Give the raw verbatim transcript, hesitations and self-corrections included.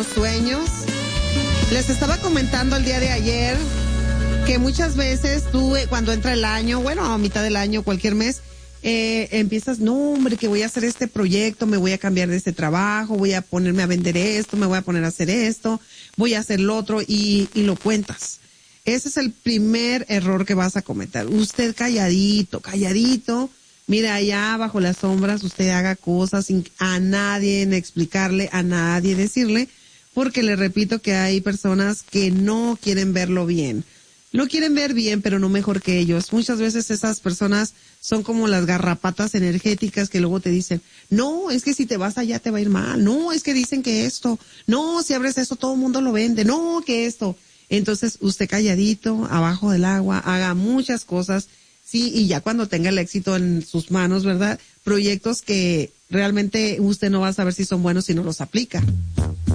buenos sueños. Les estaba comentando el día de ayer que muchas veces tú, cuando entra el año, bueno, a mitad del año, cualquier mes, eh, empiezas, no, hombre, que voy a hacer este proyecto, me voy a cambiar de este trabajo, voy a ponerme a vender esto, me voy a poner a hacer esto, voy a hacer lo otro, y, y lo cuentas. Ese es el primer error que vas a cometer. Usted calladito, calladito, mira allá bajo las sombras, usted haga cosas sin a nadie explicarle, a nadie decirle, porque le repito que hay personas que no quieren verlo bien. Lo quieren ver bien, pero no mejor que ellos. Muchas veces esas personas son como las garrapatas energéticas que luego te dicen, no, es que si te vas allá te va a ir mal, no, es que dicen que esto, no, si abres eso todo el mundo lo vende, no, que esto. Entonces usted calladito, abajo del agua, haga muchas cosas, sí, y ya cuando tenga el éxito en sus manos, ¿verdad? Proyectos que realmente usted no va a saber si son buenos si no los aplica.